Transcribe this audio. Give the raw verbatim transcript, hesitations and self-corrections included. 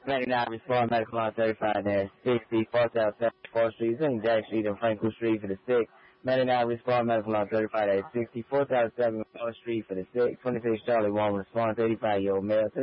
ninety-nine, respond medical on thirty-five dash sixty, fourth South seventy-fourth Street, Zinc Jack Street, and Franklin Street for the six. ninety-nine, respond medical on thirty-five dash sixty, fourth South seventy-fourth Street for the six. twenty-six Charlie one, respond thirty-five-year-old male.